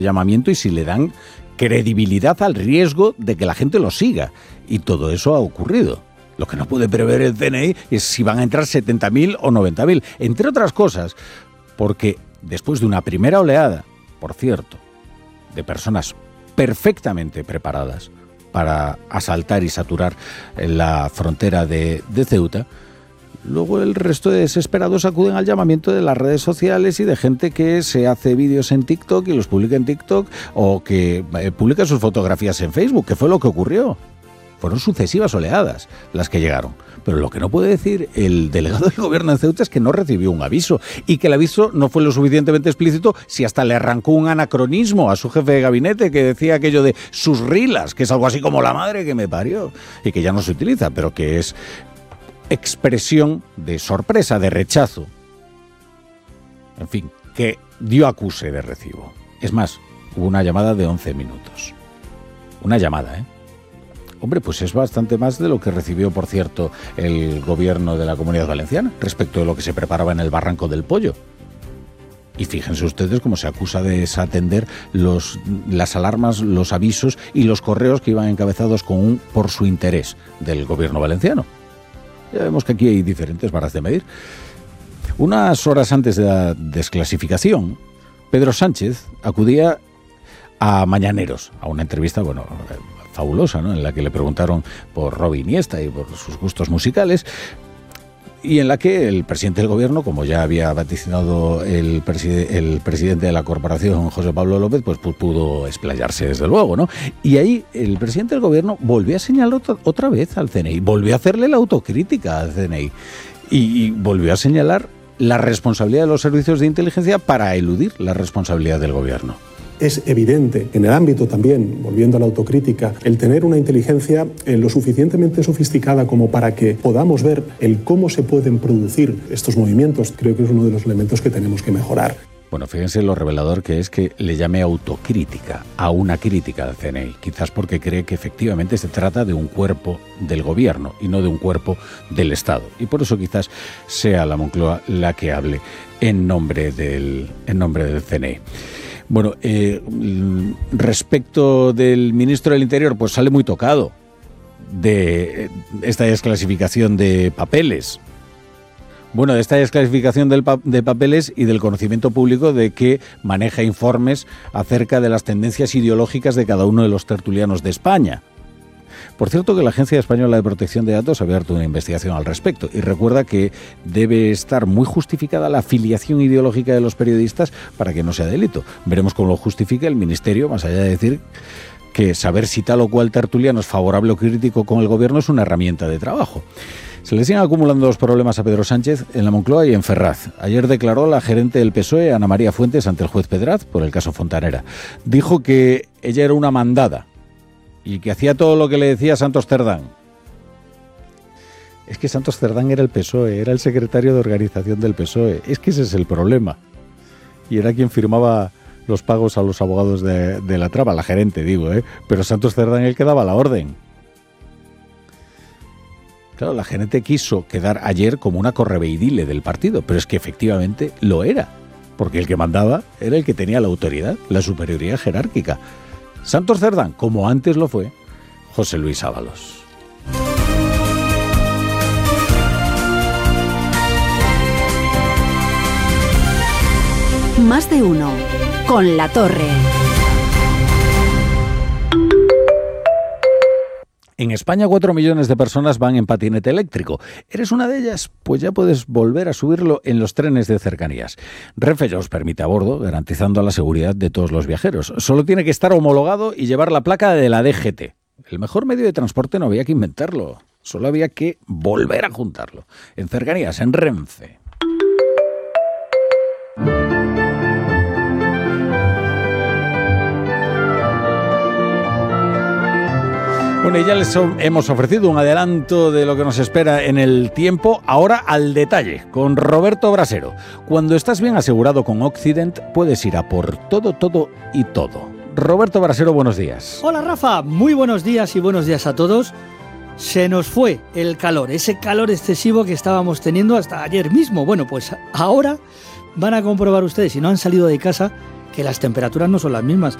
llamamiento y si le dan credibilidad al riesgo de que la gente lo siga. Y todo eso ha ocurrido. Lo que no puede prever el CNI es si van a entrar 70.000 o 90.000. Entre otras cosas, porque después de una primera oleada, por cierto, de personas perfectamente preparadas para asaltar y saturar la frontera de Ceuta, luego el resto de desesperados acuden al llamamiento de las redes sociales y de gente que se hace vídeos en TikTok y los publica en TikTok o que publica sus fotografías en Facebook, que fue lo que ocurrió. Fueron sucesivas oleadas las que llegaron. Pero lo que no puede decir el delegado del gobierno de Ceuta es que no recibió un aviso y que el aviso no fue lo suficientemente explícito si hasta le arrancó un anacronismo a su jefe de gabinete que decía aquello de sus rilas, que es algo así como la madre que me parió y que ya no se utiliza, pero que es expresión de sorpresa, de rechazo. En fin, que dio acuse de recibo. Es más, hubo una llamada de 11 minutos. Una llamada, ¿eh? Hombre, pues es bastante más de lo que recibió, por cierto, el gobierno de la Comunidad Valenciana respecto de lo que se preparaba en el Barranco del Pollo. Y fíjense ustedes cómo se acusa de desatender las alarmas, los avisos y los correos que iban encabezados con un por su interés del gobierno valenciano. Ya vemos que aquí hay diferentes varas de medir. Unas horas antes de la desclasificación, Pedro Sánchez acudía a Mañaneros, a una entrevista, fabulosa, ¿no?, en la que le preguntaron por Robi Iniesta y por sus gustos musicales, y en la que el presidente del gobierno, como ya había vaticinado el presidente de la corporación, José Pablo López, pues pudo explayarse desde luego, ¿no? Y ahí el presidente del gobierno volvió a señalar otra vez al CNI, volvió a hacerle la autocrítica al CNI y volvió a señalar la responsabilidad de los servicios de inteligencia para eludir la responsabilidad del gobierno. Es evidente, en el ámbito también, volviendo a la autocrítica, el tener una inteligencia lo suficientemente sofisticada como para que podamos ver el cómo se pueden producir estos movimientos, creo que es uno de los elementos que tenemos que mejorar. Bueno, fíjense lo revelador que es que le llame autocrítica a una crítica al CNI, quizás porque cree que efectivamente se trata de un cuerpo del gobierno y no de un cuerpo del Estado. Y por eso quizás sea la Moncloa la que hable en nombre del CNI. Bueno, respecto del ministro del Interior, pues sale muy tocado de esta desclasificación de papeles. Bueno, de esta desclasificación de papeles y del conocimiento público de que maneja informes acerca de las tendencias ideológicas de cada uno de los tertulianos de España. Por cierto, que la Agencia Española de Protección de Datos ha abierto una investigación al respecto y recuerda que debe estar muy justificada la afiliación ideológica de los periodistas para que no sea delito. Veremos cómo lo justifica el Ministerio, más allá de decir que saber si tal o cual tertuliano es favorable o crítico con el gobierno es una herramienta de trabajo. Se le siguen acumulando los problemas a Pedro Sánchez en la Moncloa y en Ferraz. Ayer declaró la gerente del PSOE, Ana María Fuentes, ante el juez Pedraz por el caso Fontanera. Dijo que ella era una mandada y que hacía todo lo que le decía Santos Cerdán. Es que Santos Cerdán era el PSOE, era el secretario de organización del PSOE. Es que ese es el problema. Y era quien firmaba los pagos a los abogados de la trama, la gerente, digo, ¿eh? Pero Santos Cerdán el que daba la orden. Claro, la gerente quiso quedar ayer como una correveidile del partido, pero es que efectivamente lo era, porque el que mandaba era el que tenía la autoridad, la superioridad jerárquica. Santos Cerdán, como antes lo fue José Luis Ábalos. Más de uno, con La Torre. En España 4 millones de personas van en patinete eléctrico. ¿Eres una de ellas? Pues ya puedes volver a subirlo en los trenes de cercanías. Renfe ya os permite a bordo, garantizando la seguridad de todos los viajeros. Solo tiene que estar homologado y llevar la placa de la DGT. El mejor medio de transporte no había que inventarlo, solo había que volver a juntarlo. En cercanías, en Renfe. Bueno, y ya les hemos ofrecido un adelanto de lo que nos espera en el tiempo. Ahora al detalle, con Roberto Brasero. Cuando estás bien asegurado con Occident, puedes ir a por todo, todo y todo. Roberto Brasero, buenos días. Hola Rafa, muy buenos días y buenos días a todos. Se nos fue el calor, ese calor excesivo que estábamos teniendo hasta ayer mismo. Bueno, pues ahora van a comprobar ustedes, si no han salido de casa, que las temperaturas no son las mismas.